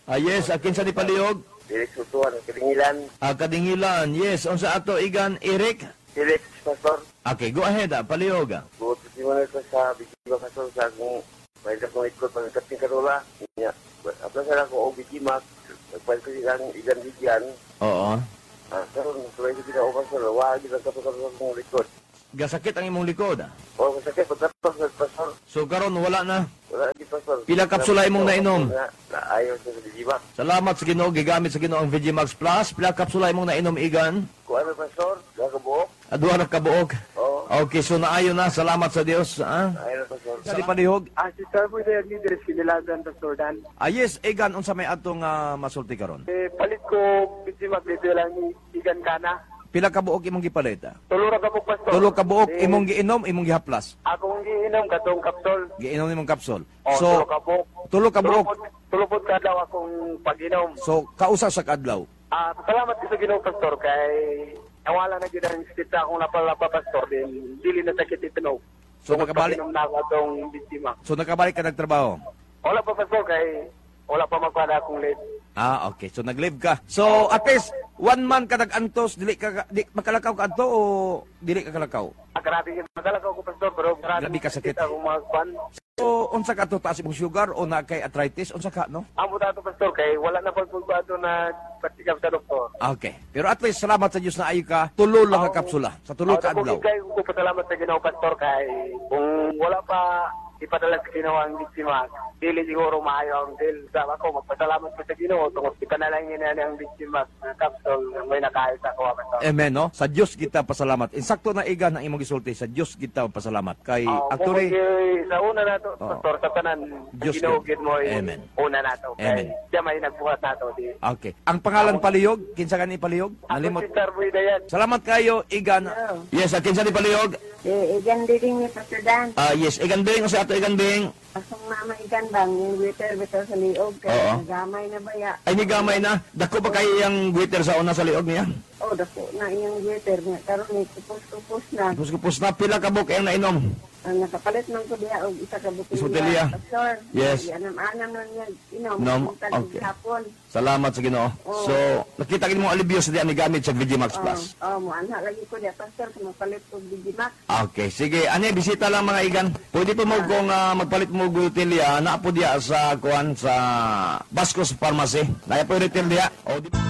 Yes, akin sa ni palihog. Direk Sutuan, Kadingilan. Kadingilan, yes. Unsa ato igan, Eric? Direk Pastor. Okay, go ahead, palihog. Buot si mo ko sa Bigimak Pastor sa akong may kapong ikot pagkating karola. Apla sa ako o Bigimak. Nagpalit ko silang igan bigyan. Oo. Karon, tuloy ko sila o Pastor. Wala kita kapag akong likod. Gasakit ang imong likod. O, masakit. Pagkatapos sa Pastor. So karon wala na. Wala lagi Pastor. Pila kapsula imong nainom? Ayaw sa Bigimak. Salamat sa Ginoo, gigamit sa Ginoo ang Vegimax Plus. Pila kapsula imong nainom igan? Kuha Pastor. Nakabuok. Duha na kabuok. Oo. Okay, so naayo na. Salamat sa Dios. Ayaw Pastor. Sa di palihog. Sister po dahil ni Deres Kinilagan, Pastor Dan. Yes, igan unsa may atong masulti karon? Palit ko, Bigimak, dito lang ni Igan Kana. Pila ka buok imong gipalit? Tulura ka po, Pastor. Tulo ka buok imong giinom, imong gihaplas. Akong giinom, katong kapsol. Giinom imong kapsul. O, So, tulo ka buok. Tulupod ka daw akong pag-inom. So, kausa sa kadlaw. Salamat ko sa Ginoo, Pastor, kay nawala na gina ang stit akong lapalapa, Pastor. Din, dili na sakit itinog. So, nakabalik. Pag-inom na ako atong biktima. So, nakabalik ka nagtrabaho. Wala pa, Pastor, kay wala pa magpada akong late. Okay. So, nag-live ka. So, at least, 1 month ka nag-antos, di makalakaw ka anto o dili ka kalakaw? Grabe, madalakaw ko, Pastor, pero Grabe ka sakit. akong mga kwan. So, unsa ka to taas imong sugar o na kay arthritis? Unsa ka, no? Amo dato, Pastor, kay wala na pagpagbato na patikap sa doktor. Okay. Pero at least, salamat sa Diyos na ayo ka. Tulo lang ka kapsula. Sa tulo ka adlaw. Kay ko pasalamat sa Ginoo, Pastor, kay kung wala pa ipadala sa Ginoo ang biktima, dili siguro maayo ang deal. Sa ako, magpasalamat ko sa Ginoo tungkol ipanalangin na ang biktima sa kapsul may nakahit ako, Pastor. Amen, no? Sa Diyos kita pasalamat. Insakto na igan ang imong gisulti. Sa Diyos kita pasalamat. Kay actually, sa una nato, Pastor, sa tanan, Diyos Ginoo ka. gid mo Amen. una nato. Amen. Kay siya may nagbuhat nato. Di. okay. Ang pangalan palihog, kinsa ka ni palihog? Ako si Sir Buidayan. Salamat kayo, igan. Yes, kinsa ni palihog? Igan din ni Pastor Dan. Yes, igan bing o sa ato igan bing. Asong mama igan bang, yung waiter sa liog, Oo. kaya gamay na baya. Ay ni gamay na. Dako ba kayo yung waiter sa una sa liog niya? Dako na iyang waiter niya. Karoon ni kupos na. Kupos na pila ka buk ang nainom. Nakapalit man ko diya og isa ka butilya. Butilya. Pastor. Yes. Anam-anam na niya. Nom, okay. Salamat sa Ginoo. So, nakita mo alibyo sa diyan ni gamit sa Vegimax Plus. Mo anha lagi ko diya, Pastor, kung mapalit ko Digimax. Okay, sige. Ani bisita lang mga igan. Pwede po mo kung magpalit mo butilya, naa po diya sa kuan sa Bascos Pharmacy. Naya po retail diya.